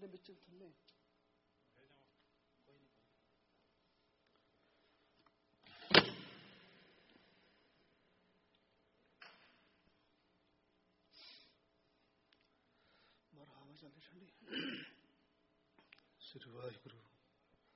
ਦੇ ਵਿੱਚ ਥੱਲੇ ਬਾਹਰ ਹਵਾ ਚੱਲਦੀ ਠੰਡੀ। ਸ੍ਰੀ ਵਾਹਿਗੁਰੂ।